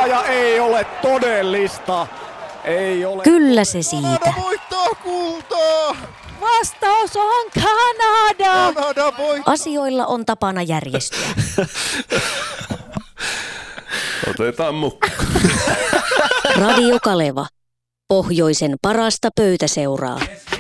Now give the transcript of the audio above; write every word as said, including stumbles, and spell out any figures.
voittaa ja ei ole todellista. Ei ole. Kyllä se siitä. Kanada voittaa kultaa! Vastaus on Kanada! Kanada voittaa! Asioilla on tapana järjestyä. Otetaan mukaan. Radio Kaleva. Pohjoisen parasta pöytäseuraa.